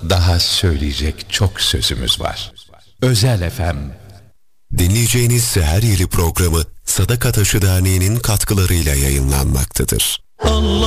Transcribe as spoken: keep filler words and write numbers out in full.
Daha söyleyecek çok sözümüz var. Özel F M. Dinleyeceğiniz Seher Yeli programı Sadaka Taşı Derneği'nin katkılarıyla yayınlanmaktadır. Allah